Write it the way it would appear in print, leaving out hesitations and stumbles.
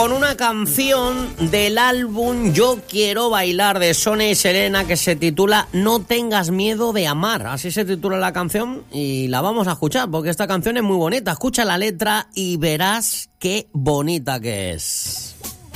Con una canción del álbum Yo Quiero Bailar de Sonia y Selena que se titula No tengas miedo de amar. Así se titula la canción y la vamos a escuchar porque esta canción es muy bonita. Escucha la letra y verás qué bonita que es.